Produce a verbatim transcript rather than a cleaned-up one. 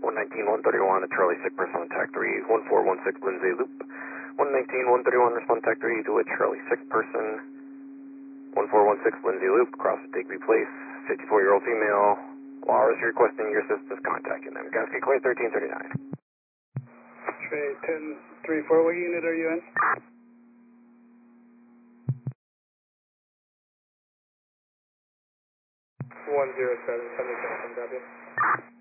one nineteen, one thirty-one, a Charlie sick person on tac three, one four one six Lindsay Loop. one nineteen, one thirty-one, respond tac three to a Charlie sick person, one four one six Lindsay Loop, across Digby Place, fifty-four-year-old female. Laura's requesting your assistance contacting them. Gas clear thirteen thirty-nine. Trey ten three four, what unit are you in? one zero seven, seven, seven, W.